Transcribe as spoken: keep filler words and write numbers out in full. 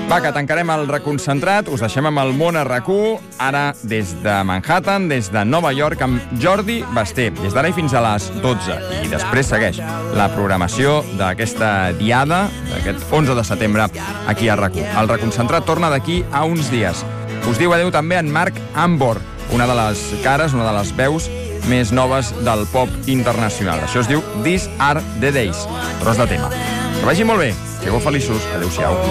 Va, que tancarem el reconcentrat, us deixem amb el món a RAC1, ara des de Manhattan, des de Nova York, amb Jordi Basté, des d'ara i fins a les dotze. I després segueix la programació d'aquesta diada, d'aquest onze de setembre, aquí a RAC1. El reconcentrat torna d'aquí a uns dies. Us diu adeu també en Marc Ambor, una de les cares, una de les veus més noves del pop internacional. Això es diu These Are The Days, tros de tema. Que vagi molt bé, sigueu feliços, adeu-siau.